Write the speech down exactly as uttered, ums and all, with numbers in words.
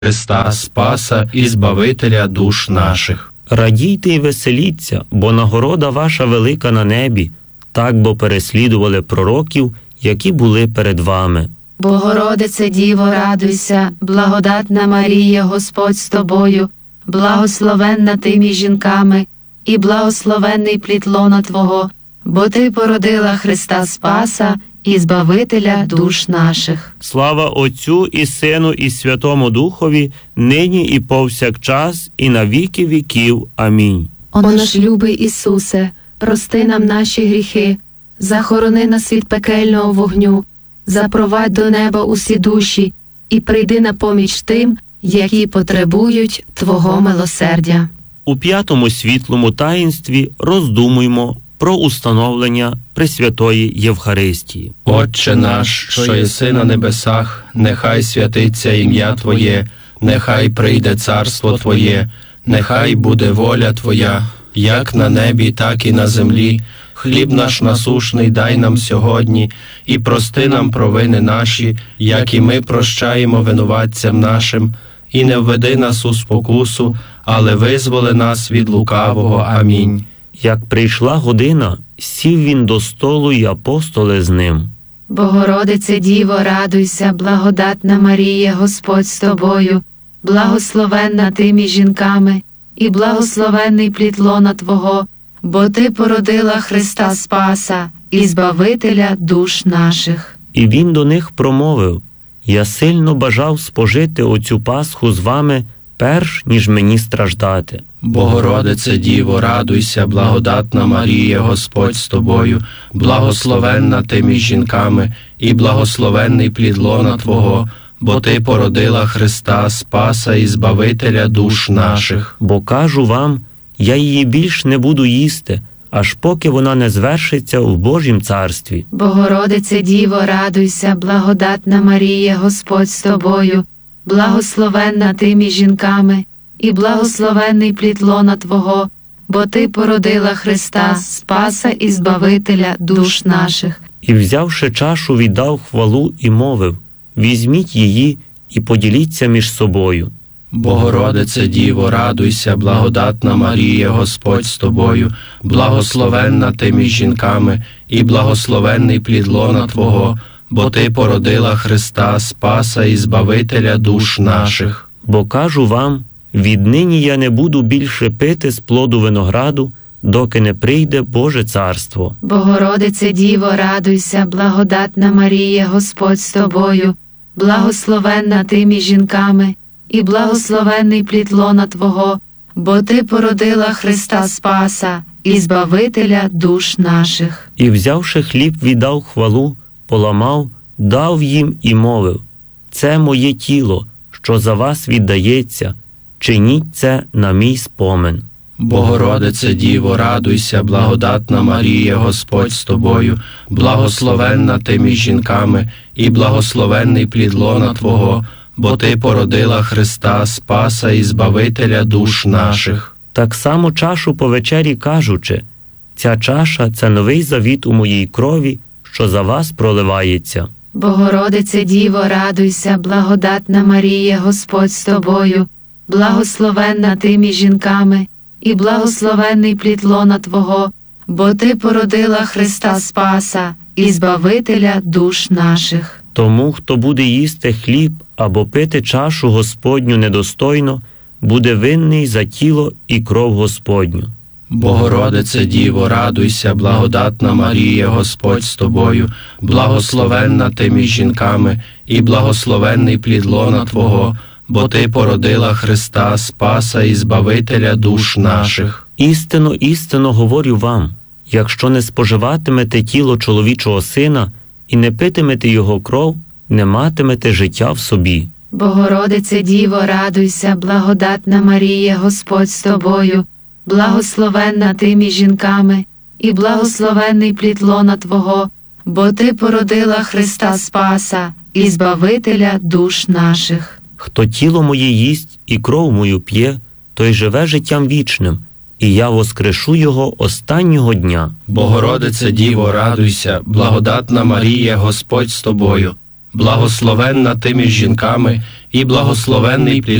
Христа Спаса і Збавителя душ наших. Радійте і веселіться, бо нагорода ваша велика на небі, так бо переслідували пророків, які були перед вами. Богородице Діво, радуйся, благодатна Марія, Господь з тобою, благословенна ти між жінками, і благословенний плід лона Твого, бо Ти породила Христа Спаса і Збавителя душ наших. Слава Отцю і Сину і Святому Духові, нині і повсякчас, і на віки віків. Амінь. О наш любий Ісусе, прости нам наші гріхи, захорони нас від пекельного вогню, запровадь до неба усі душі і прийди на поміч тим, які потребують Твого милосердя. У п'ятому світлому таїнстві роздумуймо про установлення Пресвятої Євхаристії. Отче наш, що єси на небесах, нехай святиться ім'я Твоє, нехай прийде царство Твоє, нехай буде воля Твоя, як на небі, так і на землі. Хліб наш насушний дай нам сьогодні, і прости нам провини наші, як і ми прощаємо винуватцям нашим. І не введи нас у спокусу, але визволи нас від лукавого. Амінь. Як прийшла година, сів він до столу, і апостоли з ним. Богородице Діво, радуйся, благодатна Марія, Господь з тобою, благословенна ти між жінками, і благословенний плід лона Твого, бо Ти породила Христа Спаса і Збавителя душ наших. І він до них промовив: «Я сильно бажав спожити оцю Пасху з вами, перш ніж мені страждати». Богородице Діво, радуйся, благодатна Марія, Господь з тобою, благословенна ти між жінками, і благословенний плід лона Твого, бо Ти породила Христа Спаса і Збавителя душ наших. Бо кажу вам, я її більш не буду їсти, аж поки вона не звершиться в Божім царстві. Богородице Діво, радуйся, благодатна Марія, Господь з тобою, благословенна ти між жінками, і благословенний плід лона Твого, бо Ти породила Христа Спаса і Збавителя душ наших. І, взявши чашу, віддав хвалу і мовив: «Візьміть її і поділіться між собою». Богородице Діво, радуйся, благодатна Марія, Господь з тобою, благословенна ти між жінками, і благословенний плід лона Твого, бо Ти породила Христа Спаса і Збавителя душ наших. Бо кажу вам, віднині я не буду більше пити з плоду винограду, доки не прийде Боже царство. Богородице Діво, радуйся, благодатна Марія, Господь з тобою, благословенна ти між жінками, і благословенний плід лона Твого, бо Ти породила Христа Спаса і Збавителя душ наших. І, взявши хліб, віддав хвалу, поламав, дав їм і мовив: «Це моє тіло, що за вас віддається, чиніть це на мій спомин». Богородице Діво, радуйся, благодатна Марія, Господь з тобою, благословенна ти між жінками, і благословенний плід лона Твого, бо Ти породила Христа Спаса і Збавителя душ наших. Так само чашу по вечері кажучи: «Ця чаша – це новий завіт у моїй крові, що за вас проливається». Богородице Діво, радуйся, благодатна Марія, Господь з тобою, благословенна ти між жінками, і благословенний плід лона Твого, бо Ти породила Христа Спаса і Збавителя душ наших. Тому, хто буде їсти хліб або пити чашу Господню недостойно, буде винний за тіло і кров Господню. Богородице Діво, радуйся, благодатна Марія, Господь з тобою, благословенна ти між жінками, і благословенний плід лона Твого, бо Ти породила Христа Спаса і Збавителя душ наших. Істинно, істинно говорю вам, якщо не споживатимете тіло чоловічого сина і не питимете його кров, не матимете життя в собі. Богородице Діво, радуйся, благодатна Марія, Господь з тобою, благословенна ти між жінками, і благословенний плід лона Твого, бо Ти породила Христа Спаса і Збавителя душ наших. Хто тіло моє їсть і кров мою п'є, той живе життям вічним, і я воскрешу його останнього дня. Богородице Діво, радуйся, благодатна Марія, Господь з тобою, благословенна ти між жінками, і благословенний плід